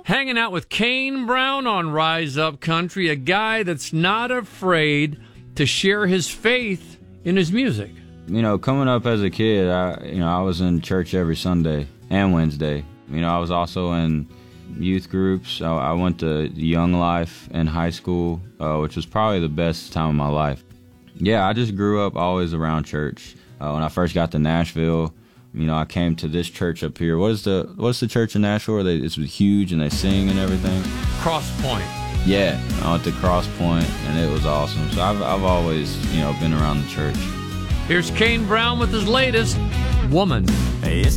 Hanging out with Kane Brown on Rise Up Country, a guy that's not afraid to share his faith in his music. You know, coming up as a kid, I was in church every Sunday and Wednesday. You know, I was also in youth groups. I went to Young Life in high school, which was probably the best time of my life. Yeah, I just grew up always around church. When I first got to Nashville, you know, I came to this church up here. What's the church in Nashville? It's huge and they sing and everything. Cross Point. Yeah, I went to Cross Point and it was awesome. So I've always, you know, been around the church. Here's Kane Brown with his latest, Woman. It's